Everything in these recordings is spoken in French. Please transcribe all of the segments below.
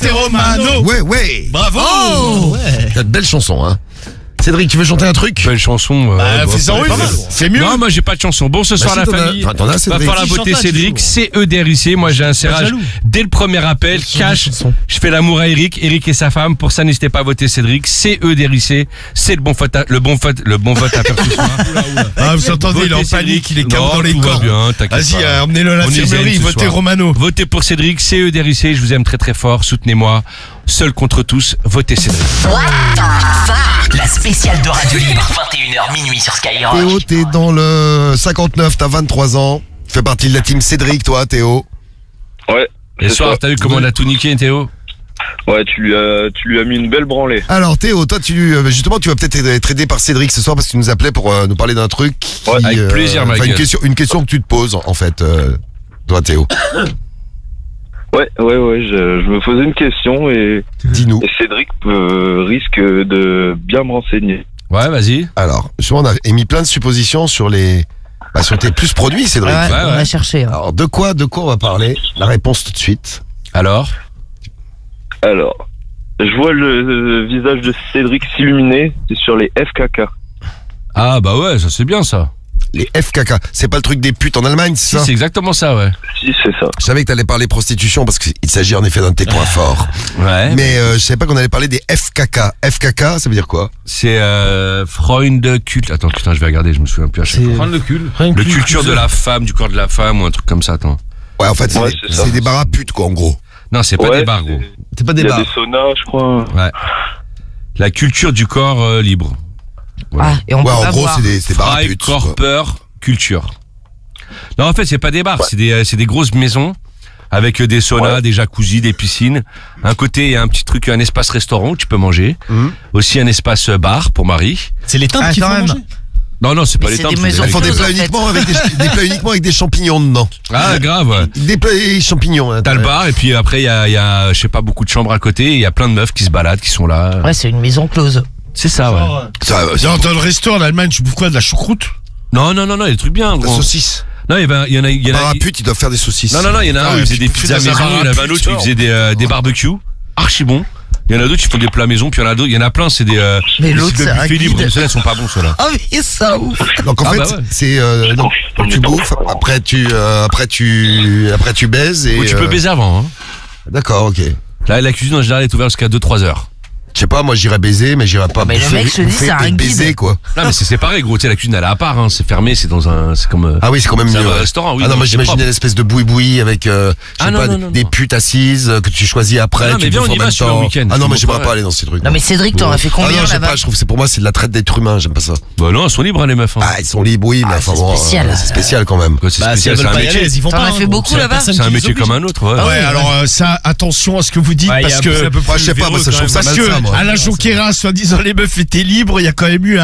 voter Romano. Ouais. Bravo. T'as de belles chansons, hein. Cédric, tu veux chanter un truc? Belle chanson. Fais-en une. Fais mieux. Non, moi j'ai pas de chanson. Bon, ce soir la famille. T'en as, Va Cédric? falloir voter Cédric. CEDRIC. Moi j'ai un serrage dès le premier appel. Cash. Je fais l'amour à Eric et sa femme. Pour ça, n'hésitez pas à voter Cédric. CEDRIC. C'est le bon vote à faire ce soir. Ah, vous entendez, il est en Votez panique, il est Cédric. KO dans les Non, tout va corps. bien, t'inquiète Vas-y, pas. emmenez-le à On est zen l'infirmerie, ce votez soir. Romano. Votez pour Cédric. CEDRIC. Je vous aime très très fort. Soutenez-moi. Seul contre tous. Votez Cédric. La spéciale de Radio Libre, 21h minuit sur Skyrock. Théo, t'es dans le 59, t'as 23 ans. Tu fais partie de la team Cédric, toi, Théo. Ouais. Et ce soir, t'as vu comment on a tout niqué, Théo? Ouais, tu lui as mis une belle branlée. Alors Théo, toi justement tu vas peut-être être aidé par Cédric ce soir parce que tu nous appelais pour nous parler d'un truc qui, Ouais, avec plaisir, ma enfin, gueule. une question que tu te poses en fait, toi Théo. Ouais, je me posais une question et Dis-nous. Cédric risque de bien me renseigner. Ouais, vas-y. Alors, justement, on a émis plein de suppositions sur sur tes plus produits, Cédric. Ouais, Ouais, on ouais. a cherché. Hein. Alors, de quoi on va parler? La réponse tout de suite. Alors? Alors, je vois le visage de Cédric s'illuminer, c'est sur les FKK. Ah, bah ouais, ça c'est bien ça. Les FKK, c'est pas le truc des putes en Allemagne, c'est Si, ça? c'est exactement ça, ouais. Si, c'est ça. Je savais que t'allais parler prostitution parce qu'il s'agit en effet d'un de tes points forts. Ouais. Mais je savais pas qu'on allait parler des FKK. FKK, ça veut dire quoi? C'est Freund culte. Attends, putain, je vais regarder, je me souviens plus à chaque fois. le cul. Le culture de la femme, du corps de la femme ou un truc comme ça, attends. Ouais, en fait, Ouais, c'est ça. c'est des bars à putes, quoi, en gros. Non, c'est pas Ouais, des bars, gros. C'est pas Il des y a bars. des saunas, je crois. Ouais. La culture du corps libre. Voilà. Ah, et on Ouais, peut en pas gros, boire. c'est des bars à putes. quoi. Corper culture. Non, en fait, c'est pas des bars, c'est des grosses maisons avec des saunas, Ouais. des jacuzzis, des piscines. Un côté, il y a un petit truc, un espace restaurant où tu peux manger. Mhm. Aussi un espace bar pour Marie. C'est les teintes qui quand font même. manger. Non, c'est pas Mais les c'est temples. des maisons Ils font des closes, plats en fait. uniquement avec des plats uniquement avec des champignons dedans. Ah, grave, ouais. Des plats et champignons. hein. T'as le bar et puis après il y a je sais pas beaucoup de chambres à côté, il y a plein de meufs qui se baladent, qui sont là. Ouais, c'est une maison close. C'est ça, ouais. Ça, Dans le resto en Allemagne, tu bouffes quoi? De la choucroute? Non, il y a des trucs bien, la gros. saucisse. Non, il y en a Bar à putes, ils doivent faire des saucisses. Non, il y en a un où Ouais, il faisait tu des fais pizzas des maison, il y en avait un autre où il faisait des barbecues, archi bon. Il y en a d'autres qui font des plats maison, puis il y en a plein, c'est des Mais l'autre, des c'est un buffets libres, guide. ceux-là ils sont pas bons ceux-là. Oh, mais ça ouf. Donc en Ah fait, bah ouais. c'est donc, tu bouffes, après tu baises et. Ou tu peux baiser avant, hein. D'accord, ok. Là, la cuisine en général est ouverte jusqu'à 2-3 heures. Je sais pas, moi j'irais baiser, mais j'irais pas Mais le bouffer, mec se dit, bouffer c'est un et guide. baiser quoi. Non, mais c'est séparé, gros, tu sais, la cuisine elle est à part, hein. C'est fermé, c'est comme, Ah oui, c'est quand même c'est mieux. un ouais. restaurant, oui. Ah non, donc moi c'est j'imaginais propre. l'espèce de boui-boui avec je sais Ah non, pas, non, des non. putes assises que tu choisis après. Ah non, tu mais viens, bouffes on y en va même sur le temps. week-end. Ah non, moi C'est j'aimerais bon, pas aller dans ces trucs. Non, mais Cédric, t'aurais fait Ah combien non, j'aime là-bas? pas, je trouve que c'est pour moi c'est de la traite d'être humain, j'aime pas ça. Bah non, elles sont libres, hein, les meufs, hein. Ah, ils sont libres, oui, mais enfin c'est bon, spécial. c'est spécial quand même. Quoi, c'est Bah, si spécial, elles c'est veulent un pas y aller, métier. elles y vont T'en pas. as hein, fait gros. beaucoup C'est la là-bas? personne C'est qui un les métier oblige. comme un autre, ouais. Ouais, alors ça, attention à ce que vous dites, Ouais, parce que Moi, je sais pas, moi ça je trouve ça parce malsain, que moi. à la Jonquera, soi-disant les meufs étaient libres, il y a quand même eu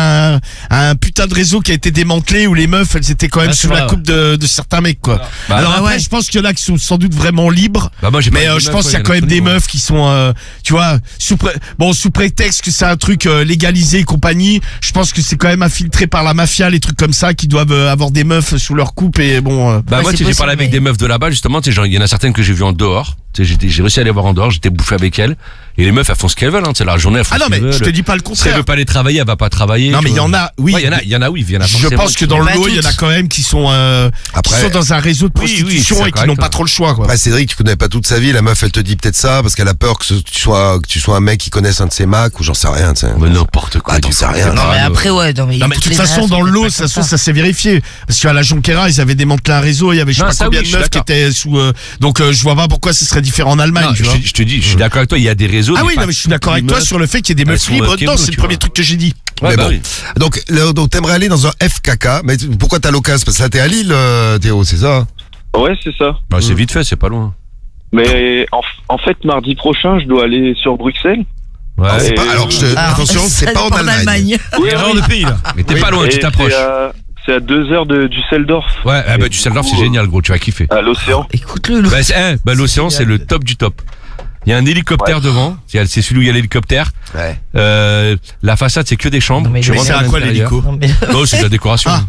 un putain de réseau qui a été démantelé où les meufs elles étaient quand même Ah, c'est sous la vrai, coupe de certains mecs quoi. Bah, Alors ouais, après ouais. je pense qu'il y en a qui sont sans doute vraiment libres. Bah, moi, j'ai Mais pas je pense qu'il y a quand même des meufs qui sont, tu vois, sous prétexte que c'est un truc légalisé et compagnie, je pense que c'est quand même infiltré par la mafia, les trucs comme ça, qui doivent avoir des meufs sous leur coupe et bon. Bah Ouais, moi, c'est tu sais, j'ai parlé possible, avec mais- des meufs de là-bas, justement, tu sais, genre, il y en a certaines que j'ai vues en dehors. Tu sais, j'ai réussi à les voir en dehors, j'étais bouffé avec elles. Et les meufs, elles font ce qu'elles veulent, hein. Tu sais, la journée, elles font Ah non ce mais qu'elles veulent. je te dis pas le Si elle contraire. veut pas aller travailler, elle va pas travailler. Non tu mais il y vois. en a, oui. Ouais, il y en a, oui, il y en a Je forcément pense que qui- dans le Mais pas lot, il y en a toutes. quand même qui sont Après- dans un réseau de Oui, oui, prostitution c'est et qui correct, n'ont pas hein. trop le choix quoi. Après Cédric, tu connais pas toute sa vie, la meuf elle te dit peut-être ça parce qu'elle a peur que tu sois un mec qui connaisse un de ses macs ou j'en sais rien, tu sais. Mais n'importe quoi. Ah, t'en sais rien. Non, mais après, ouais, non, mais. Non mais de toutes toute les façon nanas dans sont le lot, pas ça comme ça s'est vérifié parce qu'à la Jonquera, ils avaient démantelé un réseau, il y avait je sais Non, pas ça, combien oui, de je suis meufs qui d'accord. étaient sous donc je vois pas pourquoi ce serait différent en Allemagne, Non, tu vois. je te dis, je suis d'accord avec toi, il y a des réseaux. Ah mais oui, pas non mais je suis d'accord avec toutes toi les sur le fait qu'il y ait des elles meufs sont, libres keblo, dedans, c'est le tu premier vois. truc que j'ai dit. Ouais, Mais bah bon. oui. Donc t'aimerais aller dans un FKK, mais pourquoi t'as l'occasion? Parce que là t'es à Lille, Théo, c'est ça? Ouais, c'est ça. Bah, c'est vite fait, c'est pas loin. Mais en fait, mardi prochain, je dois aller sur Bruxelles. Ouais. Alors, c'est Et- pas, alors Ah, attention, c'est ça pas en dépend Allemagne. Oui, Erreur de pays là. Mais t'es Oui. pas loin, Et tu t'approches. c'est à 2 heures de Düsseldorf, Ouais, bah, Düsseldorf, c'est génial, gros, tu vas kiffer. à l'océan. Écoute-le, Bah, l'océan, c'est le top du top. Il y a un hélicoptère Ouais. devant. C'est celui où il y a l'hélicoptère. Ouais. La façade, c'est que des chambres. Non, mais Tu le rentres C'est à à quoi l'intérieur. l'hélico? Non, mais. Non, c'est de la décoration. Ah.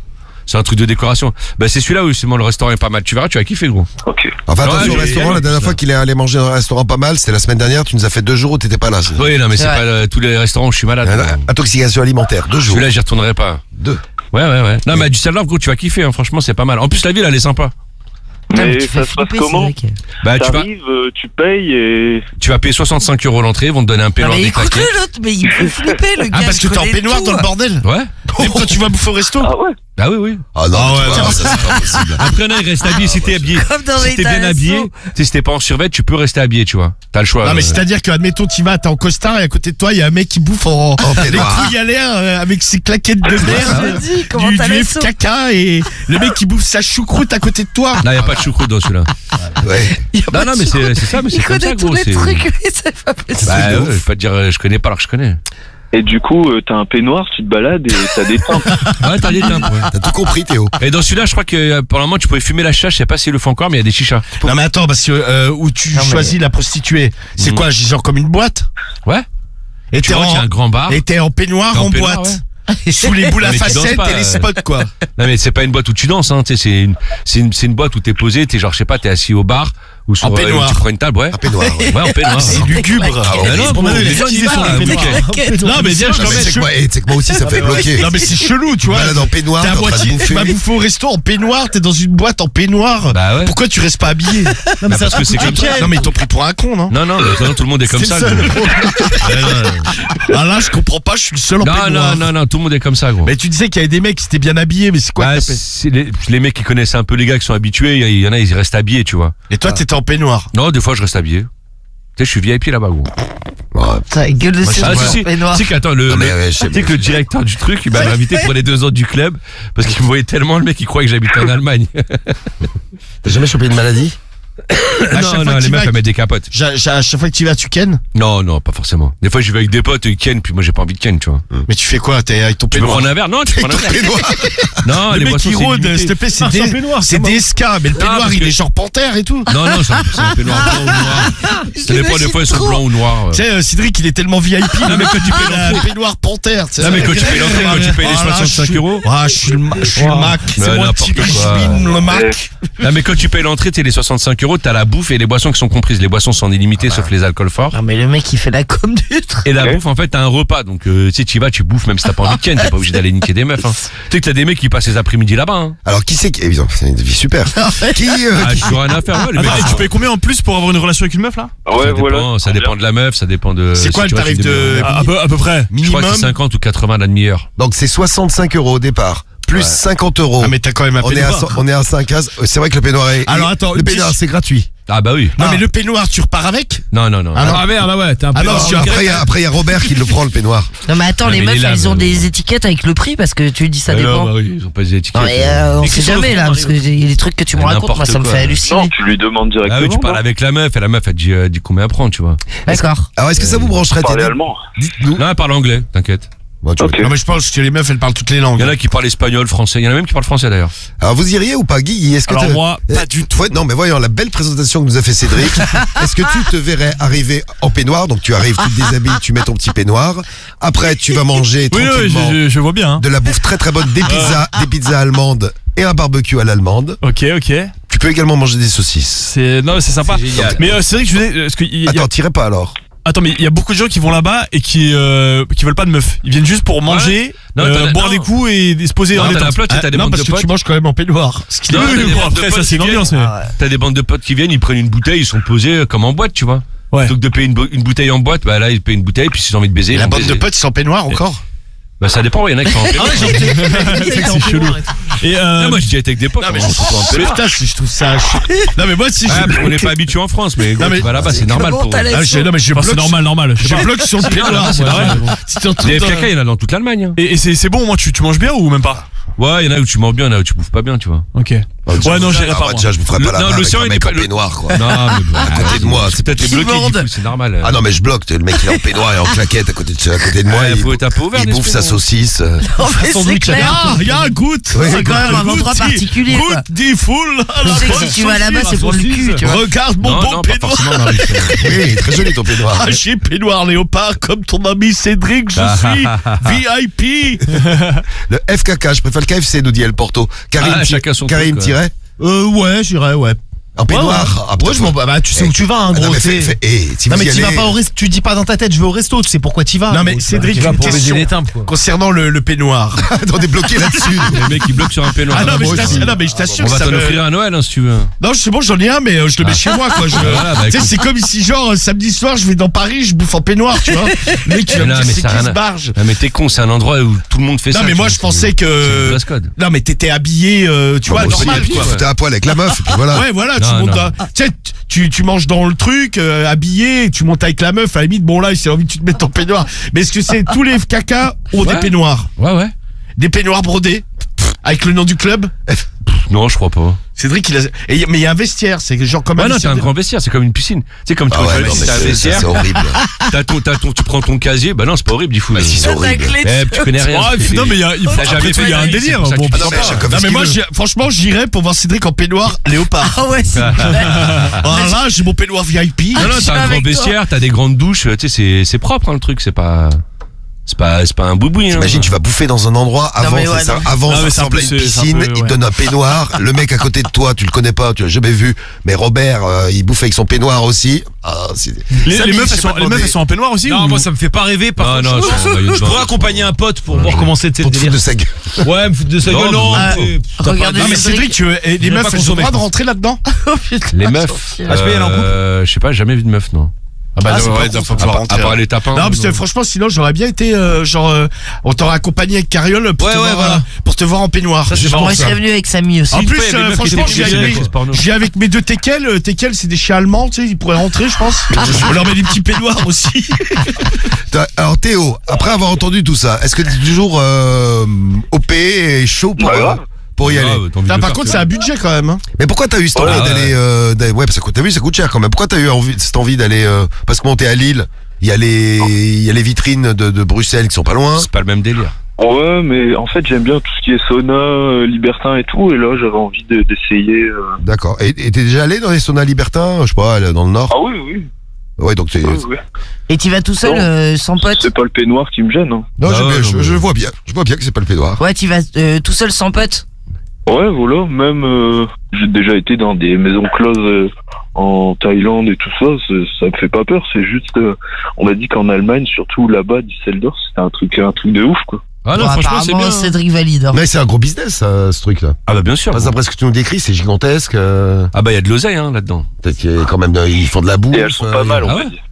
C'est un truc de décoration. Bah, c'est celui-là où justement le restaurant est pas mal. Tu verras, tu vas kiffer, gros. Ok. Enfin, Ouais, attention au j'ai- restaurant, la dernière fois qu'il est allé manger dans un restaurant pas mal, c'était la semaine dernière, tu nous as fait 2 jours où t'étais pas là. Oui, non, mais c'est Ouais. pas tous les restaurants où je suis malade. Intoxication alimentaire, 2 jours. Celui-là, j'y retournerai pas. 2. Ouais. Non, mais du Düsseldorf, gros, tu vas kiffer, hein. Franchement, c'est pas mal. En plus, la ville, elle est sympa. Putain, Mais tu fais ça se passe flipper, comment Cédric. Bah, tu vas, T'arrives, tu payes et... tu vas payer 65 € l'entrée, ils vont te donner un Non, peignoir mais déclaqué. écoute-le, l'autre, mais il fait flipper, le gars. Ah, parce il que t'es en connaît peignoir tout. dans le bordel. Ouais. Même quand tu vas bouffer au resto. Ah ouais. Bah oui. Ah non, Ah mais ouais, tu vois, non. ça c'est pas possible. Après, non, il reste habillé si t'es habillé. Comme dans Si t'es bien Rita habillé, Lasso. tu sais, si t'es pas en survêt, tu peux rester habillé, tu vois. T'as le choix. Non mais c'est-à-dire que admettons t'y vas, t'es en costard et à côté de toi il y a un mec qui bouffe en les peignoir. couilles à l'air avec ses claquettes de Je merde, te dis, comment du t'as les sauts. FKK et le mec qui bouffe sa choucroute à côté de toi. Non, y a pas de choucroute dans celui-là. Ouais. Il y a pas Non, de mais soucis. c'est ça, mais c'est Il comme ça, connaît tous gros. les c'est- trucs, mais c'est pas possible. Bah, ouais, je vais pas te dire, je connais pas alors que je connais. Et du coup, t'as un peignoir, tu te balades et t'as des teintes. Ouais, t'as des timbres, ouais. T'as tout compris, Théo. Et dans celui-là, je crois que pour le moment, tu pouvais fumer la chicha, je sais pas s'ils le font encore, mais il y a des chichas. Non mais attends parce que où tu Non, mais- choisis la prostituée, c'est Mhm. quoi genre comme une boîte? Ouais. Et Tu t'es vois qu'il y a un en grand bar. et t'es en peignoir T'es en en peignoir, boîte. ouais. Sous les boules à Mais tu danses facettes pas, et les spots quoi. Non, mais c'est pas une boîte où tu danses, hein. Tu sais, c'est une boîte où t'es posé, t'es genre, je sais pas, t'es assis au bar ou sur En peignoir. tu prends une table, ouais. Un peignoir, ouais. Ouais, en peignoir. C'est lugubre. Ah, Mais non, bon, gros, les les gens petits disaient sur bars, la mais bouquet. Non mais bien Non, mais c'est que moi, c'est que moi aussi ça me fait bloquer. Non mais c'est chelou, tu Tu vois. balades en peignoir, T'es à t'es en train de moitié, tu vas bouffer. bouffer au resto en peignoir, t'es dans une boîte en peignoir. Bah ouais. Pourquoi tu restes pas habillé? Bah, parce que c'est comme ça. Non mais ils t'ont pris pour un con, non? Non, mais tout le monde est comme C'est ça, le seul. gros. Ah là, je comprends pas, je suis le seul en Non, peignoir. non, tout le monde est comme ça, gros. Mais tu disais qu'il y avait des mecs qui étaient bien habillés, mais c'est quoi Bah, que t'appelles? c'est les mecs qui connaissent un peu les gars qui sont habitués, il y en a, ils restent habillés, tu vois. Et toi, t'étais en peignoir. Non, des fois, je reste habillé. Tu sais, je suis VIP là-bas, gros. Putain, gueule de Ah, Cédric si, en si. peignoir. Tu sais qu'attends, Non, mais ouais, je sais tu sais que le directeur du truc, il m'a invité pour les 2 ans du club, parce qu'il me voyait tellement, le mec, il croyait que j'habitais en Allemagne. T'as jamais chopé une maladie? À chaque fois Non, que les tu meufs, vas- elles mettent des capotes. À chaque fois que tu vas, tu ken. Non, pas forcément. Des fois, je vais avec des potes, ils ken, puis moi, j'ai pas envie de ken, tu vois. Mais tu fais quoi? T'es avec ton Tu veux peignoir. prendre un verre? Non, tu prends un verre. Non, Le les mec boissons, qui c'est rôde, limité. s'il te plaît, c'est DSK, mais le peignoir, parce il que- est genre panthère et tout. Non, c'est un peignoir blanc ou noir. Ça dépend, des fois, ils sont blancs ou noirs. Tu sais, Cédric, il est tellement VIP. Non, mais quand tu payes un l'entrée. peignoir panthère. tu sais. Non, mais quand tu payes l'entrée, quand tu payes les Ah, là, 65 je suis- €. Ah, je suis le Mac. Mais C'est moi le n'importe petit quoi. le Mac. Non, mais quand tu payes l'entrée, t'es les 65 €, t'as la bouffe et les boissons qui sont comprises. Les boissons sont illimitées, sauf les alcools forts. Non, mais le mec, il fait la com du truc. Et la bouffe, en fait, t'as un repas. Donc, tu sais, tu y vas, tu bouffes, même si t'as pas envie de ken, t'es pas obligé d'aller niquer des meufs, hein. Tu sais que t'as des mecs qui passent les après-midi là-bas, hein. Alors qui c'est qui... Évidemment, c'est une vie super. Qui Ah, tu rien à faire, ouais, les mecs. Attends, et tu payes combien en plus pour avoir une relation avec une meuf là? Ouais, Ça voilà. dépend, ça dépend de la meuf, ça dépend de. C'est quoi si le tu vois, tarif tu de- débrouilles. À peu près. Je crois que c'est Minimum. 50 ou 80 la demi-heure. Donc c'est 65 € au départ, plus 50 €. Ah, mais t'as quand même un On est, peignoir. on est à 5 cases. C'est vrai que le peignoir est. Alors, attends, le une peignoir petite- c'est gratuit. Ah, bah oui. Non, mais le peignoir, tu repars avec? Non. Ah, non. Ah merde, ah ouais, t'es un peu. Ah non, tu Après il y a Robert qui le prend le peignoir. Non, mais attends, Ah, les mais meufs, il est là, elles ont mais- des étiquettes avec le prix parce que tu dis ça Ah non, dépend. bah oui, ils ont pas des étiquettes. Non, mais on sait jamais là, parce que il y a des trucs que tu me Mais racontes, moi n'importe ça me quoi. fait halluciner. Non, tu lui demandes Ah directement. oui, tu parles non avec la meuf et la meuf, elle dit combien elle prend, tu vois. D'accord. Alors est-ce que ça vous brancherait Parler Teddy allemand. Dites-nous. Non, elle parle anglais, t'inquiète. Bon, tu vois. Ok. Non, mais je pense que les meufs, elles parlent toutes les Il langues. y en a qui parlent espagnol, français. Il y en a même qui parlent français d'ailleurs. Alors vous iriez ou pas, Guy? Est-ce que Alors t'as- moi, pas du tout. Non, mais voyons la belle présentation que nous a fait Cédric. Est-ce que tu te verrais arriver en peignoir? Donc tu arrives, tu te déshabilles, tu mets ton petit peignoir. Après, tu vas manger Oui, tranquillement je vois bien. Hein. de la bouffe très très bonne, des pizzas allemandes et un barbecue à l'allemande. Ok. Tu peux également manger des saucisses. C'est sympa. C'est génial. Mais c'est vrai que je disais, parce que il y a- Attends, t'irais pas alors? attends, mais il y a beaucoup de gens qui vont là-bas et qui veulent pas de meufs. Ils viennent juste pour manger, Non, boire non. des coups et se poser dans Non, les t'as la tentes. flotte et t'as des Non, bandes parce de que potes. tu manges quand même en peignoir. Ce qui Non, est- t'as des bon, bandes de après, potes ça, c'est qui une ambiance, viennent. mais- T'as des bandes de potes qui viennent, ils prennent une bouteille, ils sont posés comme en boîte, tu vois. Ouais. Plutôt que de payer une bouteille en boîte, bah là, ils payent une bouteille, puis s'ils ont envie de baiser, ils La vont bande de baiser. potes, c'est en peignoir encore? Bah ça dépend, il y en a qui sont en peignoir. C'est chelou. Et Non, moi, je dis avec des potes. Non, mais on se retrouve en mais peignoir. putain, je trouve ça. Non, mais moi, si Ah, je. on n'est pas habitué en France, mais gros, Non, mais- tu vas là-bas, c'est normal Comment pour t'as eux. la- Ah, non, mais je enfin, bloque. c'est normal. Je sais Je pas. bloque sur le peignoir. c'est normal. Si tu retrouves Des dans- FKK, il y en a dans toute l'Allemagne. hein. Et c'est bon, moi, tu manges bien ou même pas? Ouais, il y en a où tu manges bien, il y en a où tu bouffes pas bien, tu vois. Ok. Ouais, non, j'irai Ah, pas. bah, moi. déjà, je me ferais pas la Non, main avec l'océan, un il mec est pas- en peignoir, quoi. Non, mais À côté de moi, c'est peut-être Qui bloqué, bande. du coup, c'est normal. Ah non, mais je bloque. Le mec, il est en peignoir et en claquette à côté de moi. Ouais, faut être un peu ouvert il bouffe d'esprit, sa hein. saucisse. Non, mais c'est sandwich à clair. Ah, il y a un goutte. Oui, C'est quand même un endroit particulier, quoi. Goutte dit full. Tu sais que si tu vas là-bas, c'est pour le cul, tu vois. Regarde mon Non, bon non, pas peignoir. forcément, Marie. Oui, très joli ton peignoir. Ah, j'ai peignoir léopard comme ton ami Cédric, je suis VIP. Le FKK, je préfère fait le KFC, nous dit El Porto. Karim, chacun son Karim truc, tirait Ouais, j'irais, ouais. en peignoir. Ah, Ouais, je m'en bats. Bah, tu sais Eh, où tu vas, hein, non, gros. mais t'sais. si Non, vous mais y tu vas allez- pas au resto, tu dis pas dans ta tête, je vais au resto, tu sais pourquoi tu vas. Non, mais gros, Cédric, tu vas une pour baiser question. les timbres, quoi. Concernant le peignoir. on est bloqué là-dessus. Le mec qui bloque sur un peignoir. Ah non, mais moi je aussi. t'assure On que va ça t'en me... offrir à Noël, hein, si tu veux. Non, c'est bon, j'en ai un, mais je le mets chez moi, quoi. Voilà, bah, Tu sais, écoute. c'est comme si, genre, samedi soir, je vais dans Paris, je bouffe en peignoir, tu vois. Le mec, il va Mais me non, dire, mais c'est ça a qui rien ce à- barge? Ah, mais t'es con, c'est un endroit où tout le monde fait ça. Non, mais tu moi, vois, je pensais c'est le que... dress code. Non, mais t'étais habillé, tu vois, Moi aussi, normal, tu quoi. te foutais à poil avec la meuf, et puis voilà. Ouais, voilà, tu Non, montes non. dans... Tu sais, tu manges dans le truc, habillé, tu montes avec la meuf, à la limite, bon là, il a envie que tu te mettes ton peignoir. Mais est-ce que c'est tous les caca ont des Ouais. peignoirs? Ouais. Des peignoirs brodés? Avec le nom du club? Non, je crois pas. Cédric, mais il y a un vestiaire, c'est genre comme Ouais, un non, t'as vestiaire. un grand vestiaire, c'est comme une piscine. Tu sais, comme tu Ah vois, ouais, non, mais t'as un ça, vestiaire, c'est horrible. tu prends ton casier, bah non, c'est pas horrible, du coup. Si, c'est horrible. Tu connais rien. Ah, non, mais il T'as jamais après, fait il y a un pareil, c'est délire. pour ça que Bon, tu Ah non, mais comprends chacun fait Non ce mais qu'il moi veut. franchement j'irais pour voir Cédric en peignoir léopard. Ah ouais, c'est Ah là j'ai mon peignoir VIP. Non, non, je t'as suis un grand avec toi. vestiaire, t'as des grandes douches, tu sais, c'est propre, hein, le truc, c'est pas un bouboui, hein. T'imagines, tu vas bouffer dans un endroit avant, mais ouais, c'est ça, non. avant Non, ça mais c'est un ressemble à peu- une c'est un piscine, peu, il te ouais. donne un peignoir, le mec à côté de toi, tu le connais pas, tu l'as jamais vu, mais Robert, il bouffe avec son peignoir aussi. Ah, c'est- Les Samy, meufs, je sais pas les meufs, demander. elles sont en peignoir aussi Non, ou- moi ça me fait pas rêver. Par Non, contre, non, c'est un maillot de je bain. pourrais accompagner un pote pour voir comment c'était le Pour te foutre délire. de sa gueule. Ouais, me foutre de sa Non, gueule, non. Ah, t'es- t'as pas regardez de- Non mais Cédric, les vais meufs pas elles ont le consommer. droit de rentrer là-dedans? Les meufs. Ah, je peux y aller en couple Je sais pas, jamais vu de meuf, non. Ah bah c'est non, pas ouais, con, faut ça. pouvoir À rentrer. part les tapins. Non parce que franchement sinon j'aurais bien été on t'aurait accompagné avec Carriole pour, Ouais, te ouais, voir, voilà. pour te voir en peignoir. Ça, c'est marrant, Moi, je ça. serais venu avec Samy aussi. En plus il y a des meufs qui franchement étaient j'y obligées avec, avec porno. j'y avec mes deux Tekel, Tekel c'est des chiens allemands, tu sais, ils pourraient rentrer je pense. On leur met des petits peignoirs aussi. Alors Théo, après avoir entendu tout ça, est-ce que t'es toujours OP et chaud pour y aller? Putain, par contre c'est un budget quand même. Hein. Mais pourquoi t'as eu cette Ouais, envie ouais. d'aller ouais, parce que t'as vu, ça coûte cher quand même. Pourquoi t'as eu cette envie d'aller parce que bon, t'es à Lille, il y a les vitrines de Bruxelles qui sont pas loin. C'est pas le même délire. Ouais, mais en fait, j'aime bien tout ce qui est sauna, libertin et tout. Et là, j'avais envie d'essayer. D'accord. Et t'es déjà allé dans les saunas libertins, je sais pas, dans le Nord? Ah oui, oui. Ouais, donc c'est. oui, oui. Et tu vas tout seul, Non. sans pote? C'est pas le peignoir qui me gêne. Hein. Non, Ah ouais, non, mais- je vois bien. Je vois bien que c'est pas le peignoir. Ouais, tu vas tout seul sans pote? Ouais, voilà. Même, j'ai déjà été dans des maisons closes en Thaïlande et tout ça. Ça me fait pas peur. C'est juste, on m'a dit qu'en Allemagne, surtout là-bas, Düsseldorf, c'était un truc de ouf, quoi. Ah non, Bon, franchement, c'est apparemment, bien. Cédric valide. hein. Mais c'est un gros business, ce truc-là. Ah bah bien sûr. Parce d'après ce que tu nous décris, c'est gigantesque. Ah bah il y a de l'oseille, hein, là-dedans. Peut-être qu'il y a quand même, ils font de la bouffe. Et elles sont pas mal, on Ah va ouais. dire.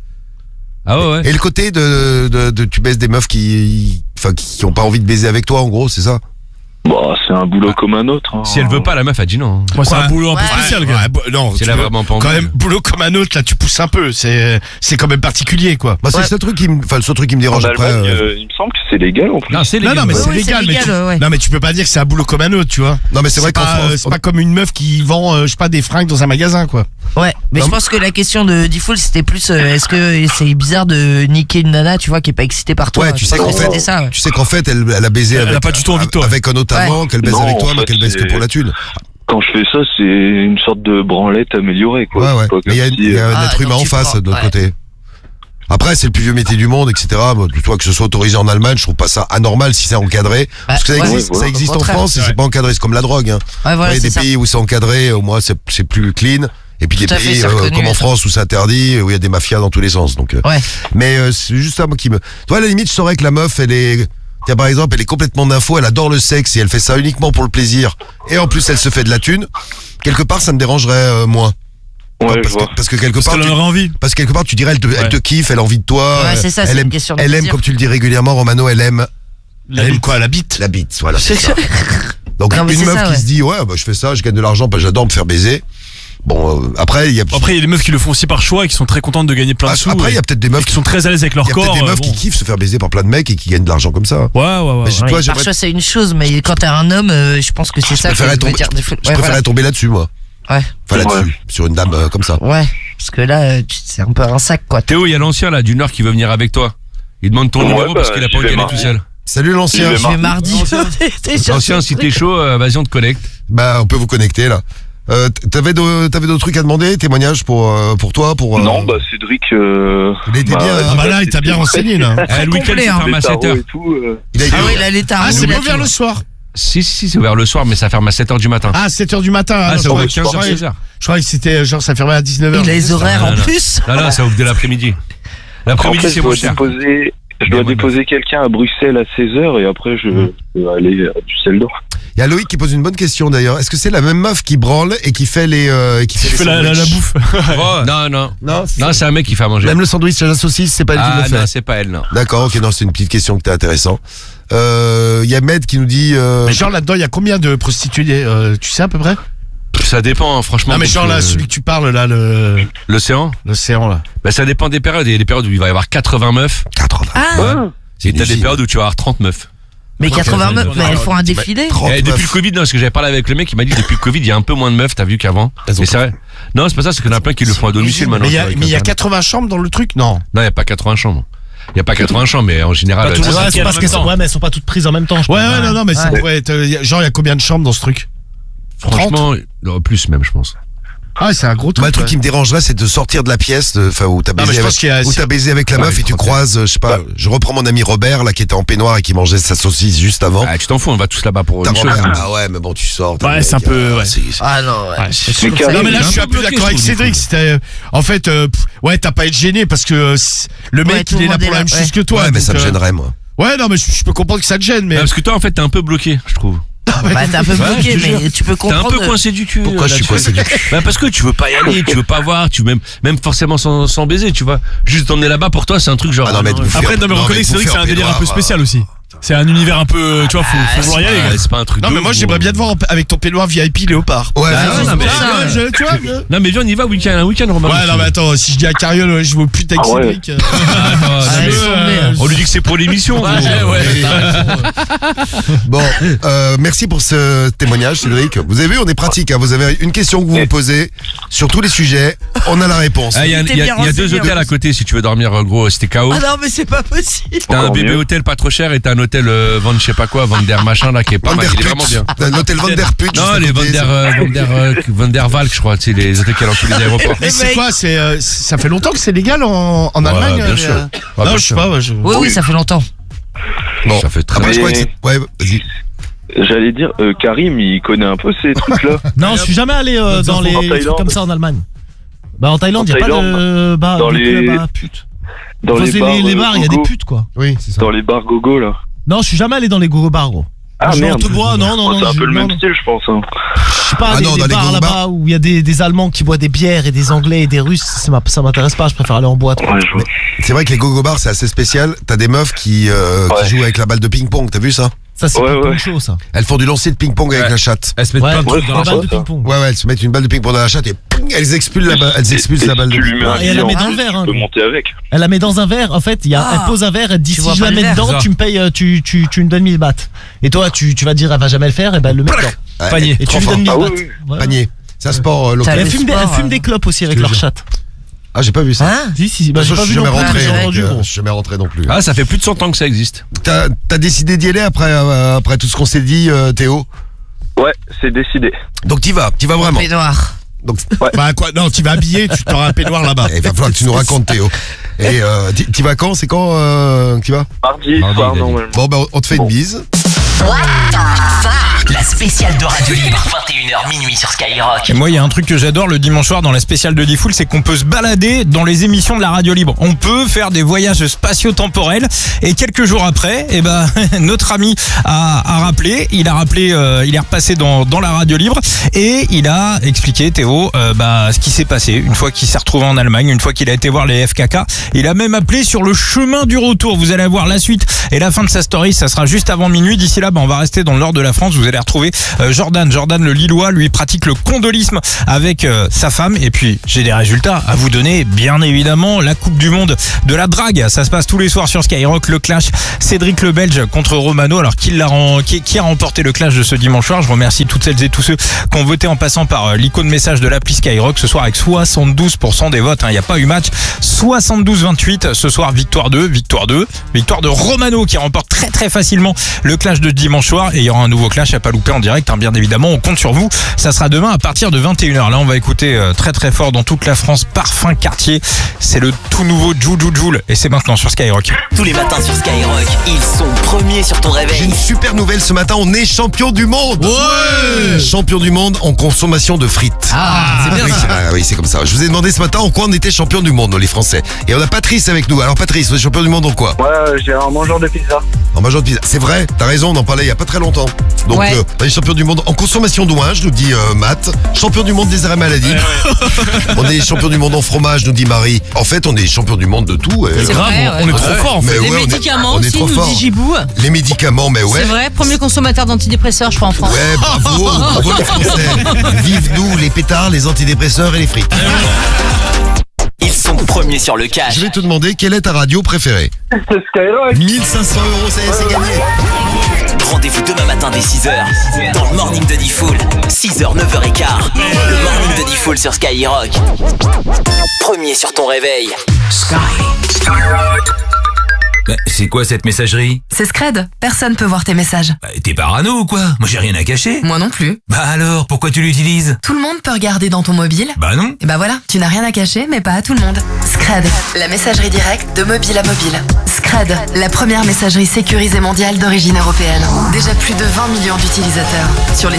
Ah ouais. Et le côté de tu baises des meufs qui ont pas envie de baiser avec toi, en gros, c'est ça? Bah, c'est un boulot comme un autre. Hein. Si elle veut pas, la meuf a dit non. Moi, c'est Ouais. un boulot un peu Ouais. spécial, Ouais, gars. non, C'est tu là veux- vraiment pas quand envie. même boulot comme un autre là tu pousses un peu, c'est quand même particulier quoi. Moi, c'est Ouais. le seul truc qui me dérange En après. Allemagne, il me semble que c'est légal en plus. Non, c'est Non, légal. non, mais ouais. c'est Ouais, légal, c'est mais légal, ouais. non, mais tu peux pas dire que c'est un boulot comme un autre, tu vois. Non, mais c'est vrai qu'en pas, France, c'est pas comme une meuf qui vend, je sais pas, des fringues dans un magasin, quoi. Ouais, mais Non, je pense que la question de Diffoul, c'était plus est-ce que c'est bizarre de niquer une nana, tu vois, qui est pas excitée par toi. Ouais, tu sais Je pense qu'en que fait, c'était ça. Ouais. tu sais qu'en fait, elle a baisé Elle avec, a pas du tout envie de toi. avec un autre amant, qu'elle baise Non, avec toi, en mais fait, qu'elle baise que c'est- pour la thune. Quand je fais ça, c'est une sorte de branlette améliorée, quoi. Ouais, ouais. C'est pas Mais il y a, comme si, il y a un Ah, être humain donc en tu face prends- de l'autre ouais. côté. Après, c'est le plus vieux métier du monde, etc. Moi, toi, que ce soit autorisé en Allemagne, je trouve pas ça anormal si c'est encadré. Parce que ça ouais. existe, Ouais, ça existe au en contraire. France et c'est pas encadré. C'est comme la drogue. Hein. Ouais, voilà, il y a c'est des ça. pays où c'est encadré, au moins c'est plus clean. Et puis Tout des à fait, pays c'est reconnu, comme en ça. France où c'est interdit, où il y a des mafias dans tous les sens. Donc, Ouais. mais c'est juste ça moi qui me. Toi, à la limite, je saurais que la meuf, elle est. Tiens, par exemple, elle est complètement d'info, elle adore le sexe et elle fait ça uniquement pour le plaisir. Et en plus, elle se fait de la thune. Quelque part, ça me dérangerait moins. Ouais, je parce, vois. que, parce que quelque Parce part, qu'elle tu, en aurait envie. parce que quelque part, tu dirais, elle te kiffe, elle a envie de toi. Ouais, c'est ça, c'est elle une aime, question de elle aime, plaisir. comme tu le dis régulièrement, Romano, elle aime Quoi, la bite? la bite. Voilà, c'est ça. Donc, Non, mais une c'est meuf ça, qui ouais. se dit, ouais, bah, je fais ça, je gagne de l'argent, bah, j'adore me faire baiser. Bon, après, il y a. Après, il y a des meufs qui le font aussi par choix et qui sont très contentes de gagner plein de sous. Après, il y a et- peut-être des meufs et qui sont très à l'aise avec leur il y a corps. peut-être des meufs bon. qui kiffent se faire baiser par plein de mecs et qui gagnent de l'argent comme ça. Ouais, ouais, ouais. Mais je- ouais. toi, Par j'aimerais- choix, c'est une chose, mais quand t'es un homme, je pense que c'est ça que préférerais veut tomber- dire Diffoul. Je Ouais, préférerais voilà. tomber là-dessus, moi. Ouais. Enfin, là-dessus, sur une dame comme ça. Ouais, parce que là, c'est un peu un sac, quoi. Théo, il y a l'ancien là du Nord qui veut venir avec toi. Il demande ton Ouais, numéro parce bah, qu'il a j'y pas envie vais d'y aller tout mardi. seul. Salut l'ancien. Il est Je vais mardi. L'ancien, si t'es chaud, vas-y, on te connecte. Bah, on peut vous connecter là. T'avais d'autres trucs à demander, témoignages pour toi, pour. Non, bah, Cédric. Il a été bien, Ah bah là, il t'a bien renseigné, là. Le week-end, complet, c'est hein. ferme à 7h. et tout. il a été. Ah oui, là, l'état. Ah, c'est là, pas tu vers le vois. soir. Si, c'est ouvert le soir, mais ça ferme à 7h du matin. Ah, 7h du matin. Ah, non, ça je ouvre croyais- 15h, 16h. Je croyais que c'était genre ça fermait à 19h. Il a les horaires en plus. Non, ça ouvre dès l'après-midi. En L'après-midi, fait, c'est moins cher. je dois déposer quelqu'un à Bruxelles à 16h et après je peux aller à Düsseldorf. Il y a Loïc qui pose une bonne question d'ailleurs. Est-ce que c'est la même meuf qui branle et qui fait les Tu fais la bouffe. Oh, non. Non, Non, c'est un mec qui fait à manger. même le sandwich à la saucisse, c'est pas elle qui Ah le fait. non, c'est pas elle, non. D'accord, ok, non, c'est une petite question qui était intéressante. Il y a Med qui nous dit. Mais genre là-dedans, il y a combien de prostituées tu sais à peu près? Ça dépend, hein, franchement. Non, mais genre là, celui que tu parles là, L'océan l'océan là. Bah, ça dépend des périodes. Il y a des périodes où il va y avoir 80 meufs. 80. Ah, Et t'as des usine. périodes où tu vas avoir 30 meufs. mais 80 meufs, mais elles font un défilé. 30 Et depuis meufs. le Covid, non, parce que j'avais parlé avec le mec, il m'a dit depuis le Covid, il y a un peu moins de meufs, t'as vu qu'avant. Elles ont Mais c'est vrai. Non, c'est pas ça, c'est qu'il y en a plein qui le font à domicile maintenant. Mais il y a, avec mais il y a Internet. 80 chambres dans le truc? Non. Non, il y a pas 80 chambres. Il y a pas 80 chambres, mais en général. Pas tout le monde ça- s'inquiète en même temps. Ouais, mais elles sont pas toutes prises en même temps. je Ouais, pense. non, mais c'est, ouais, genre il y a combien de chambres dans ce truc? franchement, non, plus même, je pense. Ah, c'est un gros truc. Moi, le truc ouais. qui me dérangerait, c'est de sortir de la pièce, enfin, où t'as Non, mais baisé, je pense qu'il y a- où t'as baisé avec la Ouais, meuf et tu 31. croises, je sais pas, je reprends mon ami Robert, là, qui était en peignoir et qui mangeait sa saucisse juste avant. Ah, tu t'en fous, on va tous là-bas pour T'as une chose. Robert, ah ouais, mais bon, tu sors. t'as Ouais, le c'est un mec, peu, ouais. Ah non, ouais. Mais Karim, Non mais là Il est je suis un un peu peu bloqué, d'accord avec je trouve, Cédric, c'était en fait ouais t'as pas à être gêné parce que le Ouais, mec tout il le est là monde pour est la là, même chose ouais. que toi. Ouais, mais ça me donc, gênerait, moi. Ouais non mais je peux comprendre que ça te gêne mais Ah, parce que toi, en fait, t'es un peu bloqué, je trouve. Bah, t'es un peu bloqué, je te mais tu peux T'es un comprendre. peu coincé du cul. Pourquoi je suis là-dessus. coincé du cul? Bah, parce que tu veux pas y aller, tu veux pas voir, tu même forcément sans baiser, tu vois. Juste t'emmener là-bas pour toi, c'est un truc genre. Ah non, mais de bouffer Après, non, mais non, reconnais que de Cédric, bouffer c'est en un délire un peu peignoir, spécial aussi. C'est un univers un peu, tu vois, faut vouloir y aller, gars. C'est pas un truc. non de mais moi ouf, j'aimerais bien te voir avec ton peignoir VIP léopard. Ouais, Ah, non, ouais, non, c'est mais- pour ça. Tu vois Non, mais viens, on y va un week-end, Romain. Ouais non mais attends si je dis à Cariole je veux plus avec Ah ouais. Cédric. Ah, Ah, ils sont venus. on lui dit que c'est pour l'émission. Ouais, gros. ouais. Bon, merci pour ce témoignage, Cédric. Vous avez vu, on est pratique. Hein. Vous avez une question que vous vous posez sur tous les sujets, on a la réponse. Ah, il y a, T'es il y a- bien il y a deux renseigné, hôtels à côté si tu veux dormir, gros, c'était KO. Ah non, mais c'est pas possible. T'as un Encore bébé mieux. hôtel pas trop cher et t'as un hôtel Van je sais pas quoi, Van der machin là qui est pas mal, il est vraiment bien. L'hôtel Van der Put. Non, les Van der Valk, je crois, tu sais, les hôtels qu'il y a dans tous les aéroports. Mais c'est quoi ça fait longtemps que c'est légal en Ouais, Allemagne bien sûr. Ah, Non bien je sais sûr. pas ouais, Oui, ça fait longtemps. Bon. Ça fait très Après, je crois que Mais- c'est. Ouais, vas-y. J'allais dire, Karim, il connaît un peu ces trucs-là. Non, je suis jamais allé dans les En trucs Thaïlande. comme ça en Allemagne. Bah, en Thaïlande, il y a pas de bar, Dans de les- club à putes. Dans Enfin, les c'est bars, les bars, il y a des gogo. putes, quoi. Oui, c'est ça. Dans les bars gogo, là. Non, je suis jamais allé dans les gogo bars, gros. Ah, je vais en merde. te bois, non, Oh, c'est un peu le non, même style, je pense. Hein. Je sais pas, Ah des, non, des dans les bars gogo là-bas bars. où il y a des Allemands qui boivent des bières et des Anglais et des Russes, ça m'intéresse pas, je préfère aller en boîte. Ouais, je vois. C'est vrai que les gogo bars, c'est assez spécial. T'as des meufs qui jouent avec la balle de ping-pong, t'as vu ça? Ça, c'est Ouais, pas ouais. chaud, ça. Elles font du lancer de ping-pong avec Ouais. la chatte. Elles se mettent Ouais, plein de trucs ouais, dans la c'est balle de ça. ping-pong. Ouais, elles se mettent une balle de ping-pong dans la chatte et ping, elles expulsent la balle, elles expulsent la balle de tu lui mets ping-pong. un Et elle la billet met en dans le plus, verre, hein, tu peux gros. monter avec. Elle la met dans un verre, en fait, Ah. elle pose un verre, elle dit Tu si vois je pas la le mets verre. dedans, Ça. tu me payes, tu me donnes 1000 bahts. Et toi, tu vas dire, elle va jamais le faire, et ben elle le met dedans. Ouais, Panier. Et tu lui trop donnes 1000 Ah bahts. oui, oui. Ouais. Panier. C'est un sport Et local. T'as- elle fume, sport, elle fume des clopes aussi avec Je te leur jure. chatte. Ah, j'ai pas vu ça. Hein? Si, bah, Je j'ai pas suis vu jamais non plus, rentré, j'ai donc, entendu, gros. je suis jamais rentré non plus. Ah, ça fait plus de 100 ans que ça existe. T'as décidé d'y aller après tout ce qu'on s'est dit, Théo? Ouais, c'est décidé. Donc t'y vas vraiment. Peignoir. Donc Bah quoi non tu vas habiller tu t'auras un peignoir là-bas. il va falloir que tu nous racontes, Théo. Et t'y vas quand? C'est quand t'y vas? Mardi Mardi, soir, il a dit. normalement. Bon, bah on te fait une bise. La spéciale de Radio Libre, 21h minuit sur Skyrock. Et moi, il y a un truc que j'adore le dimanche soir dans la spéciale de Diffoul, c'est qu'on peut se balader dans les émissions de la radio libre. On peut faire des voyages spatio-temporels. Et quelques jours après, eh ben, notre ami a rappelé, il est repassé dans la radio libre et il a expliqué, Théo, ce qui s'est passé une fois qu'il s'est retrouvé en Allemagne, une fois qu'il a été voir les FKK. Il a même appelé sur le chemin du retour. Vous allez voir la suite et la fin de sa story. Ça sera juste avant minuit. D'ici là, on va rester dans le nord de la France. Vous allez retrouver Jordan le Lillois, lui pratique le condolisme avec sa femme. Et puis j'ai des résultats à vous donner, bien évidemment. La Coupe du Monde de la drague, ça se passe tous les soirs sur Skyrock. Le clash Cédric le Belge contre Romano. Alors qui a remporté le clash de ce dimanche soir? Je remercie toutes celles et tous ceux qui ont voté en passant par l'icône message de l'appli Skyrock ce soir avec 72% des votes. Il n'y a pas eu match. 72-28 ce soir, victoire de Romano qui remporte très facilement le clash de dimanche soir. Et il y aura un nouveau clash à pas louper en direct, bien évidemment. On compte sur vous Ça sera demain à partir de 21h. Là, on va écouter très très fort dans toute la France Parfum Quartier. C'est le tout nouveau Joule et c'est maintenant sur Skyrock. Tous les matins sur Skyrock, ils sont premiers sur ton J'ai réveil. une super nouvelle ce matin, on est champion du monde. Ouais. Champion du monde en consommation de frites. C'est bien oui, ça. oui, c'est comme ça. Je vous ai demandé ce matin en quoi on était champion du monde, nous les Français. Et on a Patrice avec nous. Alors Patrice, vous êtes champion du monde en quoi? Ouais, j'ai un mangeur de pizza. En major de pizza. C'est vrai, t'as raison, on en parlait il y a pas très longtemps. Donc Ouais. on est champion du monde en consommation d'ouinge, nous dit Matt. Champion du monde des arrêts maladie. On est champion du monde en fromage, nous dit Marie. En fait, on est champion du monde de tout. C'est vrai, On est trop fort en fait. Mais Les ouais, médicaments on est aussi, trop nous fort. dit Gibou. Les médicaments, mais ouais. C'est vrai, premier consommateur d'antidépresseurs, je crois, en France. Ouais, bravo les Français. Vive nous, les pétards, les antidépresseurs et les frites. Ils sont premiers sur le cash. Je vais te demander quelle est ta radio préférée. C'est Skyrock. 1500 €, ça y est, c'est gagné. Rendez-vous demain matin dès 6h dans le morning de Diffoul. 6h, 9h15. Le morning de Diffoul sur Skyrock. Premier sur ton réveil. C'est quoi cette messagerie? C'est Scred, personne peut voir tes messages. T'es parano ou quoi? Moi j'ai rien à cacher. Moi non plus. Bah alors, pourquoi tu l'utilises? Tout le monde peut regarder dans ton mobile. Bah non. Et bah voilà, tu n'as rien à cacher, mais pas à tout le monde. Scred, la messagerie directe de mobile à mobile. Scred, la première messagerie sécurisée mondiale d'origine européenne. Déjà plus de 20 millions d'utilisateurs sur les